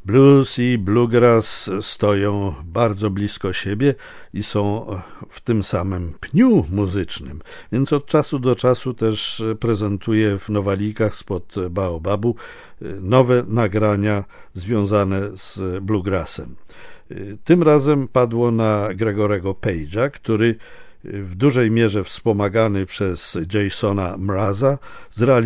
Blues i bluegrass stoją bardzo blisko siebie i są w tym samym pniu muzycznym, więc od czasu do czasu też prezentuję w Nowalikach spod Baobabu nowe nagrania związane z bluegrassem. Tym razem padło na Gregorego Page'a, który w dużej mierze wspomagany przez Jasona Mraza zrealizował